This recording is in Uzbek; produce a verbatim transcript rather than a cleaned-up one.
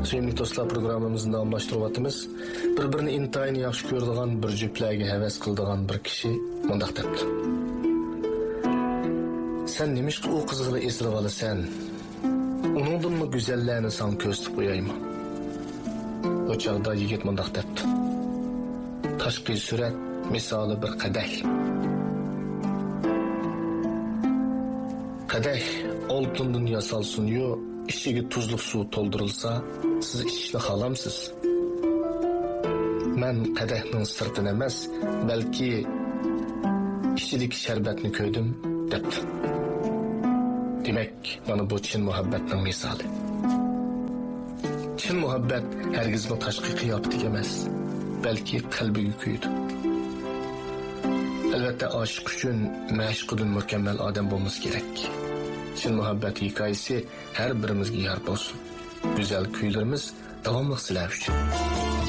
Sevimli dostlar, programımızın davamlaştırıvatımız. Bir-birini intayini yaxşı ko'radigan, bir juftlarga havas qiladigan bir kishi mundaq debdi. Sen nemishqa u qizg'ili esirib olasan? Uningdanmi go'zallarni san ko'rsatib qo'yaymi? O chog'da yigit mundaq debdi. Tashqi surat misoli bir qadah. Qadah oltindan yasalsin-yu, ichiga tuzli suv to'ldirilsa, siz ichishni xohlamsiz? Men qadahning sirtini emas, balki ichidagi sharbatni ko'rdim, debdi. Demak, mana bu chin muhabbatning misoli. Chin muhabbat hargizmi tashqi qiyofatiga emas, balki qalbiga kuydi. Albatta, oshiq uchun mashqidan mukammal odam bo'lmasi kerak. Chin muhabbat hikoyasi har birimizga yor bo'lsin. Go'zal kuylarimiz davomli sizlar uchun.